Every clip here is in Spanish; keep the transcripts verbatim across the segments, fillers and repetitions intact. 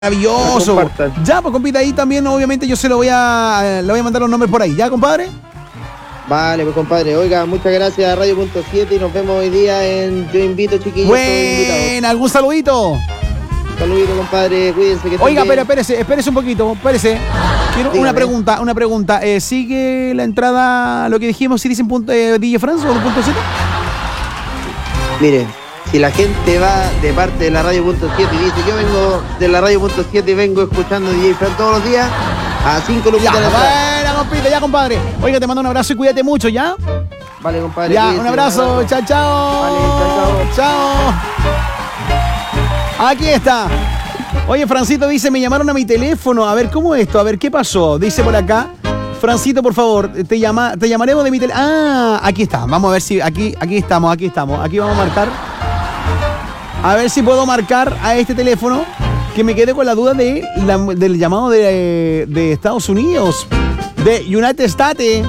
Maravilloso. Ya, pues compita, ahí también obviamente yo se lo voy a le voy a mandar los nombres por ahí. ¿Ya, compadre? Vale, pues compadre, oiga, muchas gracias a Radio Punto siete y nos vemos hoy día en Yo Invito, chiquillos. Bueno, ¿algún saludito? Saludito, compadre, cuídense que Oiga, pero espérese, espérese un poquito, espérese. Quiero Dígame. una pregunta, una pregunta. Eh, ¿Sigue la entrada, lo que dijimos, si dicen punto, eh, D J France o punto siete? Mire, si la gente va de parte de la Radio Punto siete y dice, yo vengo de la Radio Punto siete y vengo escuchando D J Fran todos los días, a cinco lupitas de la buena, compita, ya, compadre. Oiga, te mando un abrazo y cuídate mucho, ¿ya? Vale, compadre. Ya, un abrazo, un chao, chao. Vale, chao, chao. Chao. Aquí está. Oye, Francito dice, me llamaron a mi teléfono. A ver, ¿cómo es esto? A ver, ¿qué pasó? Dice por acá. Francito, por favor, te llama, te llamaremos de mi teléfono. Ah, aquí está. Vamos a ver si aquí, aquí estamos, aquí estamos. Aquí vamos a marcar. A ver si puedo marcar a este teléfono, que me quedé con la duda de la, del llamado de, de Estados Unidos, de United States.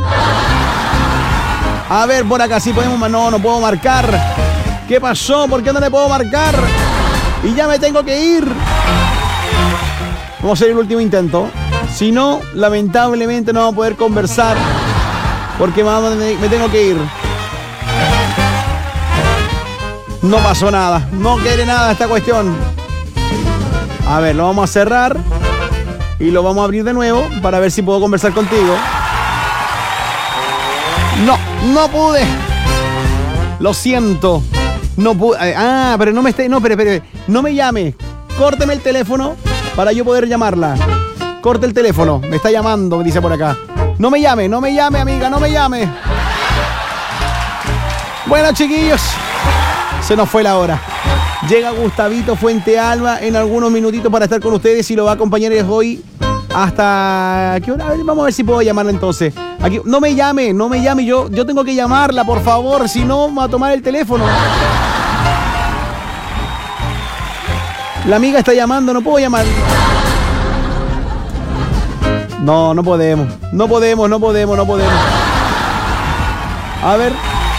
A ver, por acá sí podemos. No, no puedo marcar. ¿Qué pasó? ¿Por qué no le puedo marcar? Y ya me tengo que ir. Vamos a hacer el último intento. Si no, lamentablemente no vamos a poder conversar, porque me tengo que ir. No pasó nada. No quiere nada esta cuestión. A ver, lo vamos a cerrar y lo vamos a abrir de nuevo para ver si puedo conversar contigo. No, no pude. Lo siento. No pude. Ah, pero no me esté. No, pero, pero, no me llame. Córteme el teléfono para yo poder llamarla. Corte el teléfono. Me está llamando, me dice por acá. No me llame, no me llame, amiga, no me llame. Bueno, chiquillos, se nos fue la hora. Llega Gustavito Fuente Alba en algunos minutitos para estar con ustedes y lo va a acompañar hoy hasta... ¿Qué hora? A ver, vamos a ver si puedo llamarla entonces. Aquí, no me llame, no me llame. Yo, yo tengo que llamarla, por favor. Si no, me va a tomar el teléfono. La amiga está llamando, no puedo llamar. No, no podemos. No podemos, no podemos, no podemos. A ver.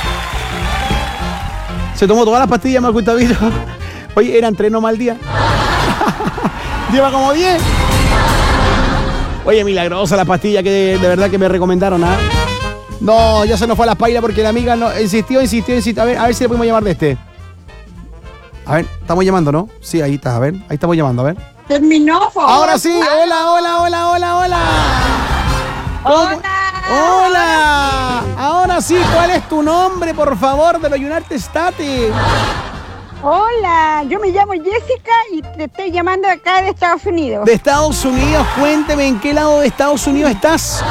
Se tomó todas las pastillas, más Gustavito. Oye, eran tres nomás al día. Lleva como diez. Oye, milagrosa la pastilla que de, de verdad que me recomendaron, ¿ah? No, ya se nos fue a las pailas porque la amiga no, insistió, insistió, insistió. A ver, a ver si le podemos llamar de este. A ver, estamos llamando, ¿no? Sí, ahí está, a ver. Ahí estamos llamando, a ver. Terminó, por Ahora sí, hola, hola, hola, hola, hola. Hola. Hola. Ahora sí, ¿cuál es tu nombre, por favor, de los United States? Hola, yo me llamo Jessica y te estoy llamando acá de Estados Unidos. De Estados Unidos, cuénteme, ¿en qué lado de Estados Unidos estás?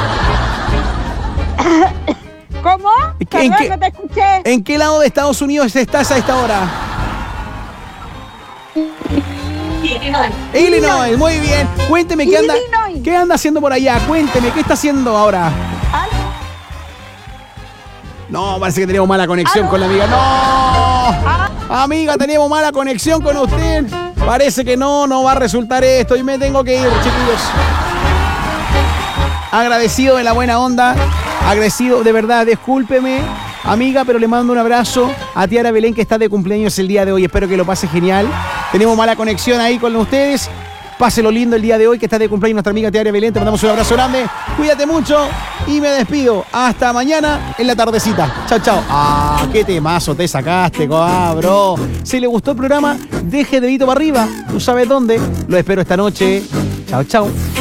¿Cómo? ¿En qué, Perdón, no te escuché. ¿En qué lado de Estados Unidos estás a esta hora? Illinois. Illinois, muy bien. Cuénteme, ¿qué anda, ¿qué anda haciendo por allá? Cuénteme, ¿qué está haciendo ahora? No, parece que tenemos mala conexión con la amiga. ¡No! Amiga, tenemos mala conexión con usted. Parece que no, no va a resultar esto y me tengo que ir, chiquillos. Agradecido de la buena onda. Agradecido, de verdad, discúlpeme, amiga, pero le mando un abrazo a Tiara Belén, que está de cumpleaños el día de hoy. Espero que lo pase genial. Tenemos mala conexión ahí con ustedes. Páselo lindo el día de hoy, que está de cumpleaños nuestra amiga Tiara Belén. Te mandamos un abrazo grande. Cuídate mucho y me despido. Hasta mañana en la tardecita. Chao, chao. Ah, qué temazo te sacaste, bro. Si le gustó el programa, deje dedito para arriba. Tú sabes dónde. Lo espero esta noche. Chao, chao.